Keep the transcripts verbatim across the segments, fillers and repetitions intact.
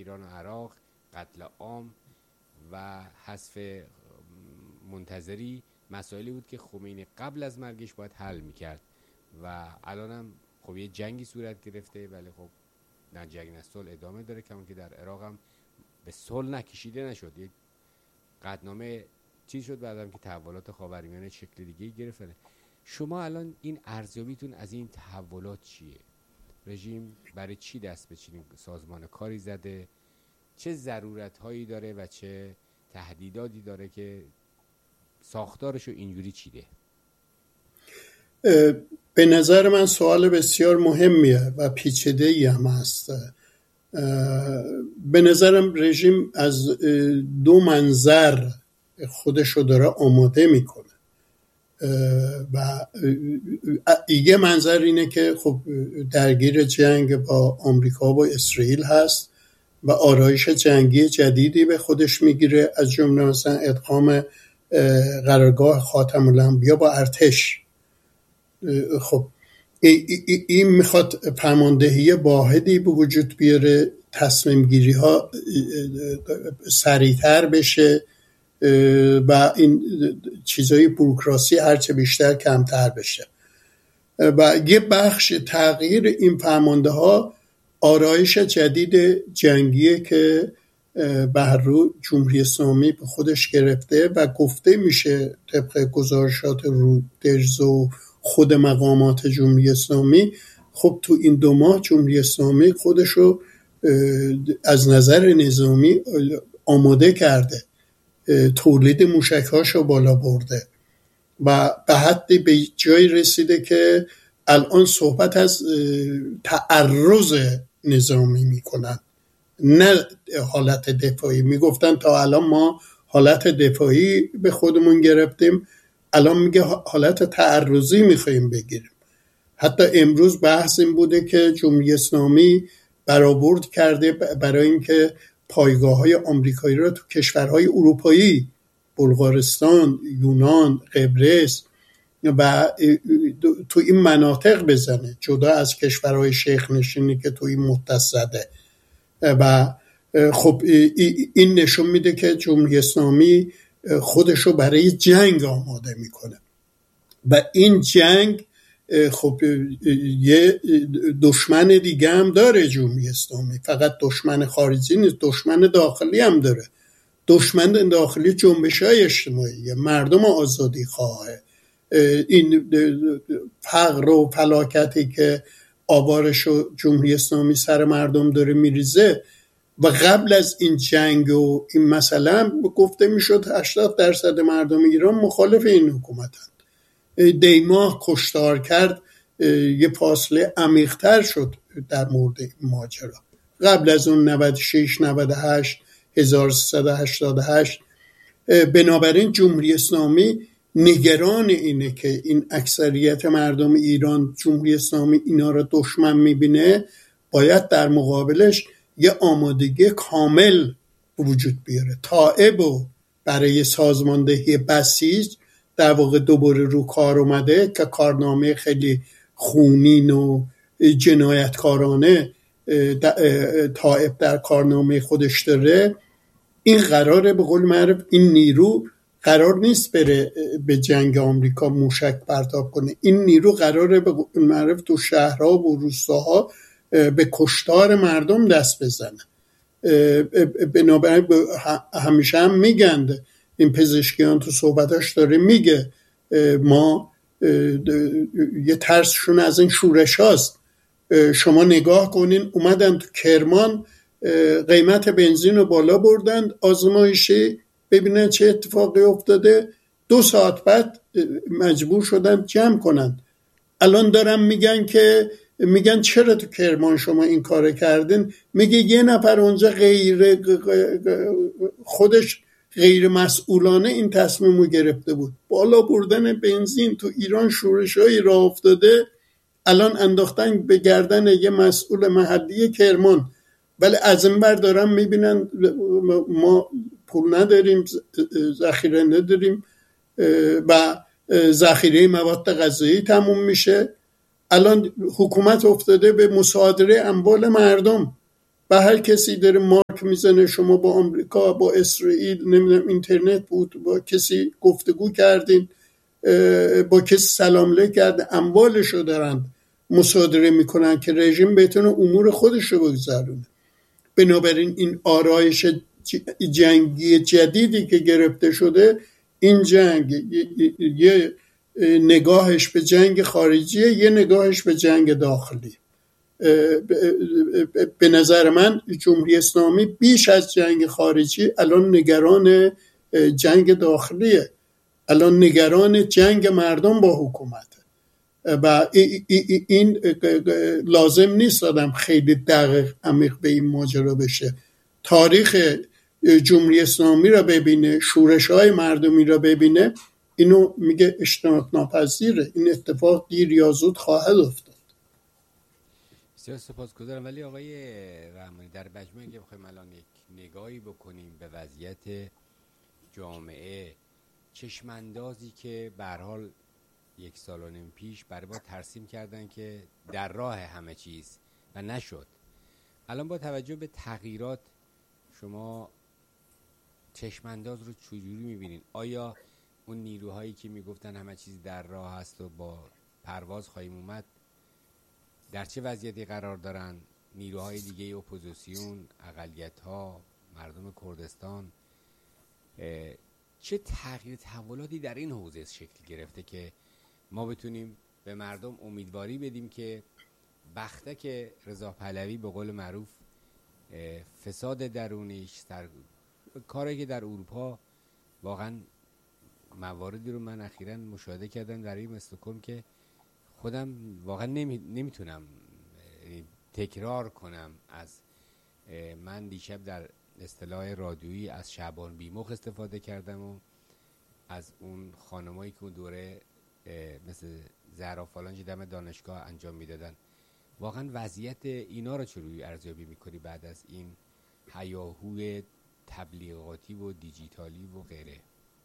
ایران و عراق، قتل عام و حذف منتظری مسائلی بود که خمینی قبل از مرگش باید حل میکرد و الان هم خب یه جنگی صورت گرفته، ولی خب نه جنگ نه صلح ادامه داره، کما که در عراق هم به صلح نکشیده نشد، یه قطعنامه چیز شد بعدم که تحولات خاورمیانه شکل دیگه گرفت. شما الان این ارزیابیتون از این تحولات چیه؟ رژیم برای چی دست به چنین سازمان کاری زده؟ چه ضرورت هایی داره و چه تهدیداتی داره که ساختارشو اینجوری چیده؟ به نظر من سوال بسیار مهمیه و پیچیده‌ای هم هست. به نظرم رژیم از دو منظر خودشو داره آماده میکنه و یه منظر اینه که خب درگیر جنگ با آمریکا و اسرائیل هست و آرایش جنگی جدیدی به خودش میگیره، از جمله مثلا ادغام قرارگاه خاتم الانبیا با ارتش. خب این میخواد فرماندهی واحدی به وجود بیاره، تصمیم گیری ها سریعتر بشه و این چیزای بوروکراسی هرچه بیشتر کمتر بشه. و یه بخش تغییر این فرمانده ها آرایش جدید جنگیه که بر رو جمهوری اسلامی به خودش گرفته و گفته میشه طبق گزارشات رودرز و خود مقامات جمهوری اسلامی، خب تو این دو ماه جمهوری اسلامی خودشو از نظر نظامی آماده کرده، تولید موشک‌هاشو بالا برده و به حدی به جای رسیده که الان صحبت از تعرض نظامی میکنن، نه حالت دفاعی. میگفتن تا الان ما حالت دفاعی به خودمون گرفتیم، الان میگه حالت تعرضی میخوایم بگیریم. حتی امروز بحث این بوده که جمهوری اسلامی برآورد کرده برای اینکه پایگاه‌های آمریکایی را تو کشورهای اروپایی، بلغارستان، یونان، قبرس و تو این مناطق بزنه، جدا از کشورهای شیخ نشینی که تو این متص زده. و خب این نشون میده که جمهوری اسلامی خودشو برای جنگ آماده میکنه و این جنگ خب یه دشمن دیگه هم داره جمهوری اسلامی، فقط دشمن خارجی نیست، دشمن داخلی هم داره. دشمن داخلی جنبش‌های اجتماعی، مردم آزادی خواهه، این فقر و فلاکتی که آوارشو جمهوری اسلامی سر مردم داره میریزه. و قبل از این جنگ و این مسئله گفته میشد هشتاد درصد مردم ایران مخالف این حکومتند. دیماه کشتار کرد، یه فاصله عمیق‌تر شد در مورد این ماجرا. قبل از اون نود و شش نود و هشت هزار و سیصد و هشتاد و هشت. بنابراین جمهوری اسلامی نگران اینه که این اکثریت مردم ایران جمهوری اسلامی اینا رو دشمن میبینه، باید در مقابلش یه آمادگی کامل وجود بیاره. تائب و برای سازماندهی بسیج در واقع دوباره رو کار اومده که کارنامه خیلی خونین و جنایتکارانه تائب در کارنامه خودش داره. این قراره به قول معروف این نیرو قرار نیست بره به جنگ آمریکا موشک پرتاب کنه، این نیرو قراره به قول معروف تو شهرها و روستاها به کشتار مردم دست بزنه. بنابراین همیشه هم میگن، این پزشکیان تو صحبتاش داره میگه ما یه ترسشون از این شورش هاست. شما نگاه کنین اومدن تو کرمان قیمت بنزین رو بالا بردن آزمایشی، ببینن چه اتفاقی افتاده. دو ساعت بعد مجبور شدن جمع کنن. الان دارن میگن که میگن چرا تو کرمان شما این کار کردین؟ میگه یه نفر اونجا غیر خودش غیر مسئولانه این تصمیم رو گرفته بود. بالا بردن بنزین تو ایران شورش‌هایی راه افتاده، الان انداختن به گردن یه مسئول محلی کرمان، ولی از این بر دارن میبینن ما پول نداریم، ذخیره نداریم و ذخیره مواد غذایی تموم میشه. الان حکومت افتاده به مصادره اموال مردم. و هر کسی داره مارک میزنه شما با آمریکا، با اسرائیل، نمیدونم اینترنت بود، با کسی گفتگو کردین، با کسی سلام علیک کرد، اموالشو دارن مصادره میکنن که رژیم بتونه امور خودش رو بگذرونه. بنابراین این آرایش جنگی جدیدی که گرفته شده، این جنگ یه نگاهش به جنگ خارجیه، یه نگاهش به جنگ داخلی. به نظر من جمهوری اسلامی بیش از جنگ خارجی الان نگران جنگ داخلیه، الان نگران جنگ مردم با حکومت و این لازم نیست آدم خیلی دقیق عمیق به این ماجرا بشه. تاریخ جمهوری اسلامی را ببینه، شورش‌های مردمی را ببینه، اینو میگه اجتناب ناپذیره. این اتفاق دیر یا زود خواهد افتاد. بسیار سپاسگزارم. ولی آقای رحمانی در مجموع اگه بخوایم الان یک نگاهی بکنیم به وضعیت جامعه، چشماندازی که به هر حال یک سال و نیم پیش برای ما ترسیم کردن که در راه همه چیز و نشد، الان با توجه به تغییرات شما چشمانداز رو چجوری میبینین؟ آیا اون نیروهایی که میگفتن همه چیز در راه هست و با پرواز خواهیم اومد در چه وضعیتی قرار دارن؟ نیروهای دیگه اپوزیسیون، اقلیت‌ها، مردم کردستان، چه تغییر تحولاتی در این حوزه شکل گرفته که ما بتونیم به مردم امیدواری بدیم که بختک رضا پهلوی به قول معروف فساد درونیش، در کاری که در اروپا واقعا مواردی رو من اخیراً مشاهده کردم در این استکهلم که خودم واقعا نمی... نمیتونم تکرار کنم. از من دیشب در اصطلاح رادیویی از شعبان بیمخ استفاده کردم و از اون خانمایی که اون دوره مثل زهرا فالانج دم دانشگاه انجام میدادن. واقعا وضعیت اینا رو چجوری ارزیابی میکنی بعد از این هیاهوی تبلیغاتی و دیجیتالی و غیره؟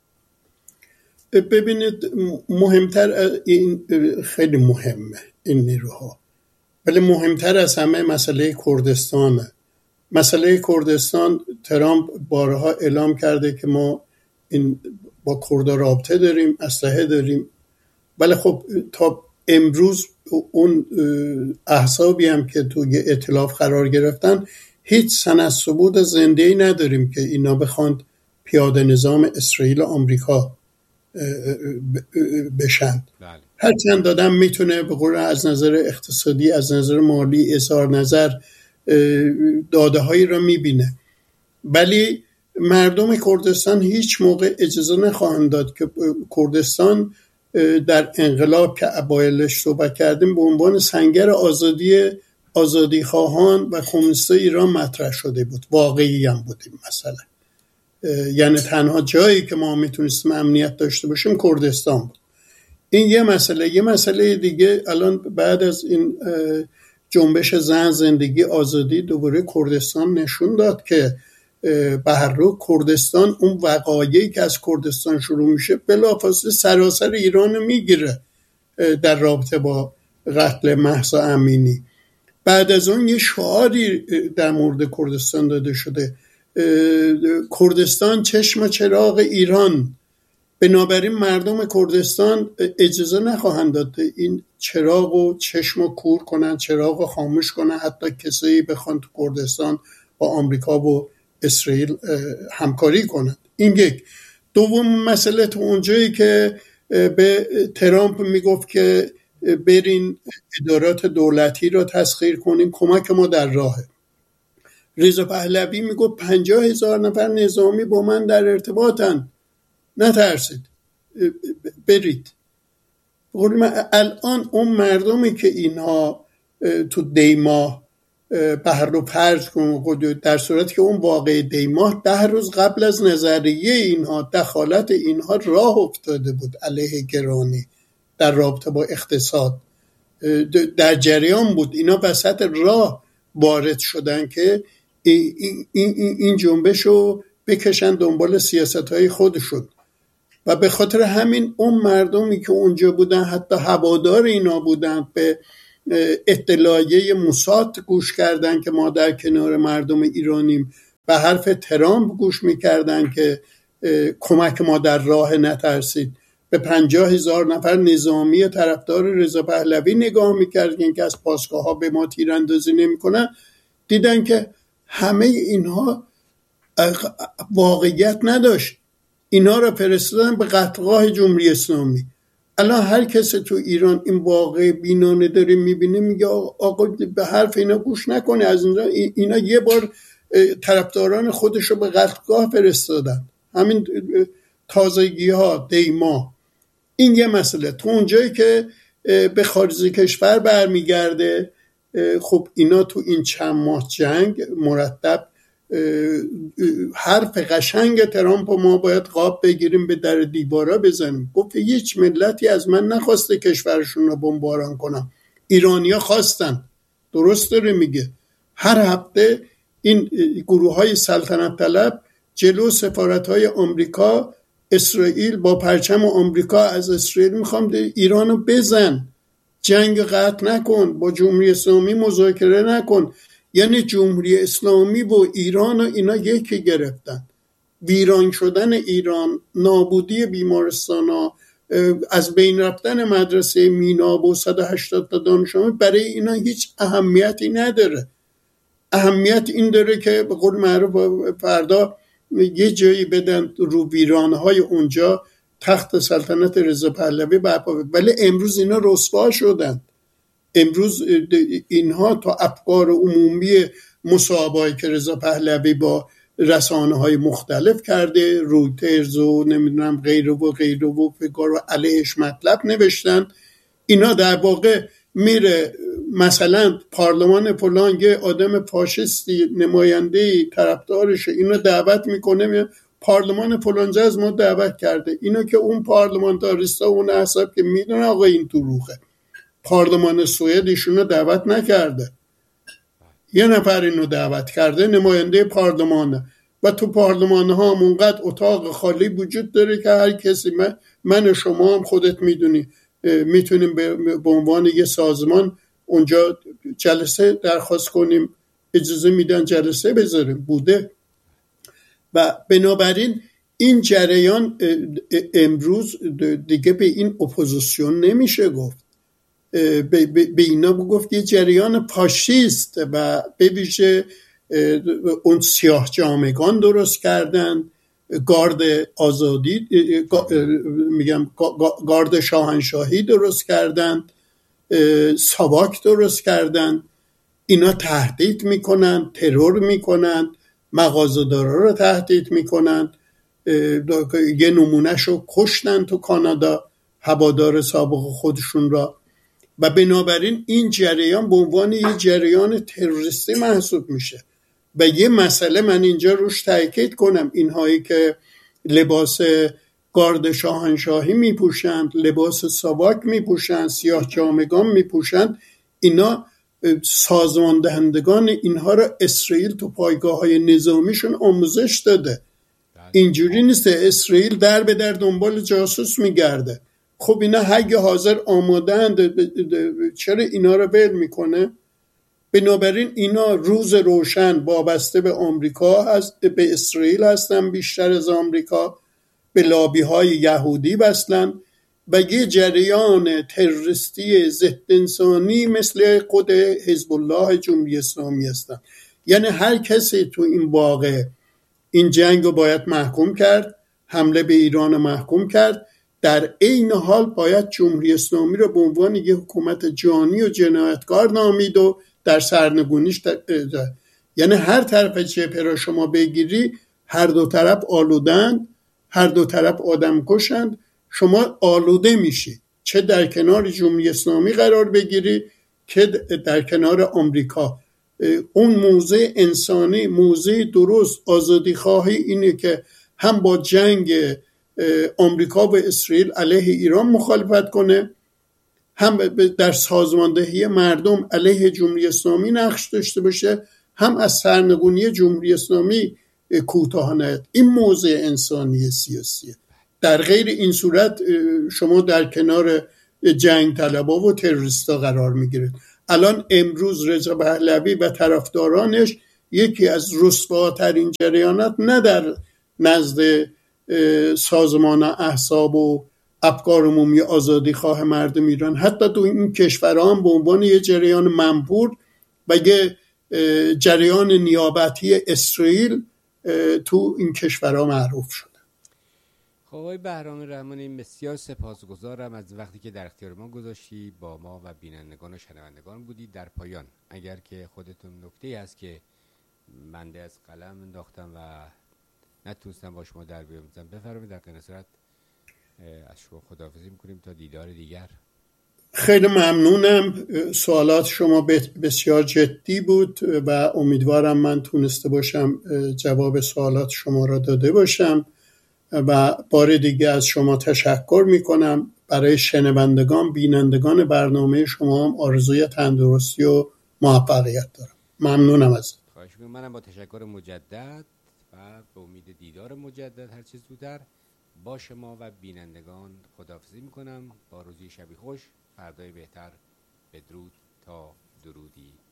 ببینید، مهمتر این خیلی مهمه این نیروها، ولی مهمتر از همه مسئله کردستانه. مسئله کردستان ترامپ بارها اعلام کرده که ما این با کردها رابطه داریم، اسلحه داریم، ولی خب تا امروز اون احزابی هم که توی ائتلاف قرار گرفتن هیچ سند ثبوت زنده‌ای نداریم که اینا بخوان پیاده نظام اسرائیل و آمریکا بشن. بله. هر چند آدم میتونه به قول از نظر اقتصادی، از نظر مالی اظهار نظر داده هایی را میبینه، ولی مردم کردستان هیچ موقع اجازه نخواهند داد که کردستان در انقلاب که اوایلش صحبت کردیم به عنوان سنگر آزادی آزادی خواهان و کمونیست ایران مطرح شده بود. واقعی هم بود این مسئله. یعنی تنها جایی که ما میتونستیم امنیت داشته باشیم کردستان بود. این یه مسئله. یه مسئله دیگه، الان بعد از این جنبش زن، زندگی، آزادی، دوباره کردستان نشون داد که به هر رو کردستان، اون وقایعی که از کردستان شروع میشه بلافاصله سراسر ایران میگیره در رابطه با قتل مهسا امینی. بعد از اون یه شعاری در مورد کردستان داده شده، کردستان چشم و چراغ ایران. بنابراین مردم کردستان اجازه نخواهند داد این چراغ و چشم و کور کنن، چراغ و خاموش کنن، حتی کسایی بخوان تو کردستان با آمریکا و اسرائیل همکاری کنند. این یک. دوم مسئله تو اونجایی که به ترامپ میگفت که برین ادارات دولتی را تسخیر کنین، کمک ما در راهه. رضا پهلوی میگفت پنجاه هزار نفر نظامی با من در ارتباطن، نترسید، برید. الان اون مردمی که اینها تو دیماه بحر رو پرد کن، در صورتی که اون واقع دیماه ده روز قبل از نظریه اینها، دخالت اینها راه افتاده بود علیه گرانی در رابطه با اقتصاد، در جریان بود. اینا وسط راه وارد شدن که این, این, این جنبش رو بکشن دنبال سیاست‌های خودشون، و به خاطر همین اون مردمی که اونجا بودن، حتی هوادار اینا بودن، به اطلاعیه موساد گوش کردن که ما در کنار مردم ایرانیم، به حرف ترامپ گوش میکردن که کمک ما در راه نترسید، به پنجاه هزار نفر نظامی طرفدار رضا پهلوی نگاه میکردن که از پاسگاه ها به ما تیراندازی نمیکنن، دیدن که همه اینها واقعیت نداشت. اینا را فرستادن به قتلگاه جمهوری اسلامی. الان هر کسی تو ایران این واقع بینانه داره میبینه، میگه آقا به حرف اینا گوش نکنه. از اینا, اینا یه بار طرفداران خودشو به قتلگاه فرستادن، همین تازگی ها دیما. این یه مسئله. تو اونجایی که به خارج کشور برمیگرده، خب اینا تو این چند ماه جنگ مرتب حرف قشنگ ترامپ ما باید قاب بگیریم به در دیوارا بزنیم. گفت هیچ ملتی از من نخواسته کشورشون رو بمباران کنم، ایرانیا خواستن. درست داره میگه. هر هفته این گروه های سلطنت طلب جلو سفارت های آمریکا، اسرائیل با پرچم آمریکا از اسرائیل میخوام ایرانو بزن، جنگ قطع نکن، با جمهوری اسلامی مذاکره نکن. یعنی جمهوری اسلامی و ایران و اینا یکی گرفتن. ویران شدن ایران، نابودی بیمارستان ها، از بین رفتن مدرسه مینا و صد و هشتاد تا دانش آموز، برای اینا هیچ اهمیتی نداره. اهمیت این داره که به قول معروف فردا یه جایی بدن رو ویرانهای اونجا تخت سلطنت رضا پهلوی برپا. ولی امروز اینا رسوا شدن. امروز اینها تا افکار عمومی مصاحبه‌ای که رضا پهلوی با رسانه‌های مختلف کرده، رویترز و نمیدونم غیره و غیره و فکر و علیهش مطلب نوشتن، اینا در واقع میره مثلا پارلمان فلان یه آدم فاشisتی نماینده طرفدارش اینو دعوت میکنه، پارلمان فلانجا از ما دعوت کرده. اینا که اون پارلمانتاریستا اون احزاب که میدونن آقا این تو روخه، پارلمان سوئد ایشونو دعوت نکرده، یه نفر اینو دعوت کرده، نماینده پارلمانه. و تو پارلمان ها هم اونقدر اتاق خالی وجود داره که هر کسی، من, من شما هم خودت میدونی، میتونیم به عنوان یه سازمان اونجا جلسه درخواست کنیم، اجازه میدن جلسه بذاریم. بوده. و بنابراین این جریان امروز دیگه به این اپوزیسیون نمیشه گفت، به اینا بگفت یه جریان فاشیست. و به ویژه اون سیاه جامگان درست کردن، گارد آزادی، میگم گارد شاهنشاهی درست کردن، ساواک درست کردن. اینا تهدید میکنن، ترور میکنن، مغازه‌دارا رو تهدید میکنن. یه نمونهشو کشتن تو کانادا، هوادار سابق خودشون را. و بنابراین این جریان به عنوان یه جریان تروریستی محسوب میشه. و یه مسئله من اینجا روش تاکید کنم، اینهایی که لباس گارد شاهنشاهی میپوشند، لباس ساواک میپوشند، سیاه جامگان میپوشند، اینا سازمان دهندگان اینها را اسرائیل تو پایگاه های نظامیشون آموزش داده. اینجوری نیست اسرائیل در به در دنبال جاسوس میگرده. خب اینا اگه حاضر آماده‌اند، چرا اینا رو ول میکنه؟ بنابراین اینا روز روشن وابسته به آمریکا هست، به اسرائیل هستن بیشتر از آمریکا، به لابی های یهودی بستن و یه جریان تروریستی ضد انسانی مثل خود حزب الله جمهوری اسلامی هستن. یعنی هر کسی تو این واقع این جنگ رو باید محکوم کرد، حمله به ایران محکوم کرد، در عین حال باید جمهوری اسلامی رو به عنوان یک حکومت جانی و جنایتکار نامید و در سرنگونیش در... یعنی هر طرف جبهه را شما بگیری، هر دو طرف آلودن، هر دو طرف آدم کشند، شما آلوده میشی. چه در کنار جمهوری اسلامی قرار بگیری که در کنار آمریکا. اون موضع انسانی، موضع درست، آزادی خواهی اینه که هم با جنگ آمریکا و اسرائیل علیه ایران مخالفت کنه، هم در سازماندهی مردم علیه جمهوری اسلامی نقش داشته باشه، هم از سرنگونی جمهوری اسلامی کوتاه نیاد. این موضع انسانی سیاسیه. در غیر این صورت شما در کنار جنگ طلبا و تروریستا قرار میگیرید. الان امروز رضا پهلوی و طرفدارانش یکی از رسواترین جریانات نه در نزد سازمان احزاب و افکار عمومی آزادی خواه مردم ایران، حتی تو این کشورها هم به عنوان یه جریان منبور و یه جریان نیابتی اسرائیل تو این کشورها معروف شده. خب آقای بهرام رحمانی، بسیار سپاسگزارم از وقتی که در اختیار ما گذاشتی، با ما و بینندگان و شنوندگان بودی. در پایان اگر که خودتون نکته‌ای هست که بنده از قلم انداختم و نتونستم با شما در بیام بفرمایید. در غیر صورت از شما خداحافظی میکنیم تا دیدار دیگر. خیلی ممنونم. سوالات شما بسیار جدی بود و امیدوارم من تونسته باشم جواب سوالات شما را داده باشم و بار دیگه از شما تشکر میکنم. برای شنوندگان بینندگان برنامه شما هم آرزوی تندرستی و موفقیت دارم. ممنونم ازت. خواهش میکنم. منم با تشکر مجدد و به امید دیدار مجدد هر چیز زودتر با شما و بینندگان خداحافظی میکنم. با روزی شبی خوش، فردای بهتر. بدرود تا درودی.